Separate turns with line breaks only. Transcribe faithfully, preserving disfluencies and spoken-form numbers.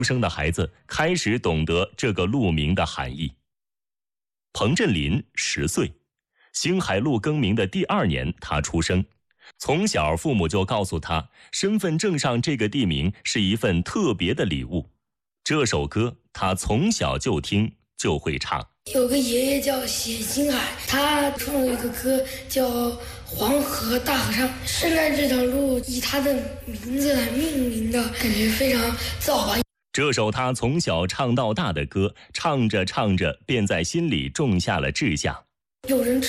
出生的孩子开始懂得这个路名的含义。彭振林十岁，星海路更名的第二年他出生。从小父母就告诉他，身份证上这个地名是一份特别的礼物。这首歌他从小就听就会唱。
有个爷爷叫写星海，他创了一个歌叫《黄河大合唱》，现在这条路以他的名字来命名的，感觉非常造化。
这首他从小唱到大的歌，唱着唱着便在心里种下了志向。
有人